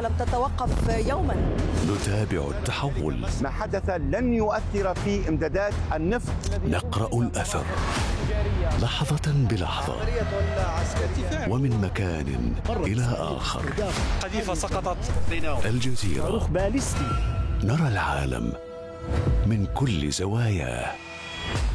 لم تتوقف يوما. نتابع التحول. ما حدث لن يؤثر في امدادات النفط. نقرأ الأثر لحظة بلحظة ومن مكان إلى آخر. قذيفة سقطت. الجزيرة. نرى العالم من كل زواياه.